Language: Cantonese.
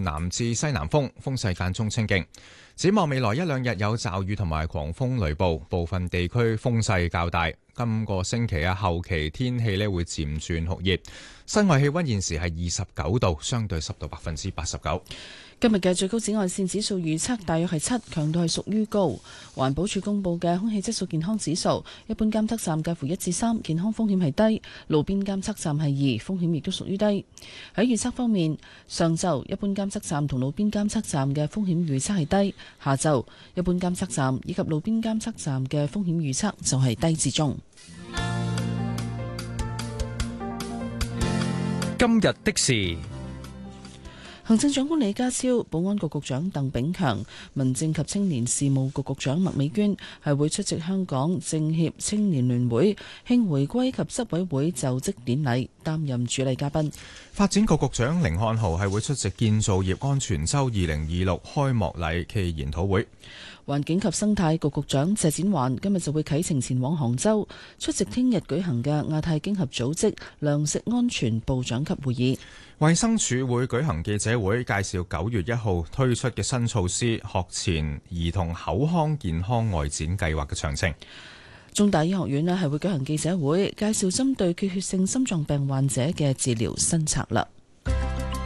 南至西南風，風勢間中清勁。展望未來一兩日有驟雨同埋狂風雷暴，部分地區風勢較大。今個星期後期天氣會漸轉酷熱，室外氣溫現時係29度，相對濕度89%。 今日嘅最高紫外線指數預測大約係7，強度係屬於高。環保署公布嘅空氣質素健康指數，一般監測站介乎1至3，健康風險係低；路邊監測站係2，風險亦都屬於低。喺預測方面，上晝一般監測站同路邊監測站嘅風險預測係低；下晝一般監測站以及路邊監測站嘅風險預測就係低至中。 今日的事。 行政長官李家超、保安局局長鄧炳強、民政及青年事務局局長麥美娟係會出席香港政協青年聯會慶回歸及執委會就職典禮，擔任主禮嘉賓。 發展局局長甯漢豪係會出席建造業安全周2026開幕禮暨研討會。 環境及生態局局長謝展寰今日就會啟程前往杭州，出席聽日舉行嘅亞太經合組織糧食安全部長級會議。 衛生署會舉行記者會，介紹9月1號推出嘅新措施——學前兒童口腔健康外展計劃嘅詳情。 中大醫學院呢係會舉行記者會，介紹針對缺血性心臟病患者嘅治療新策略。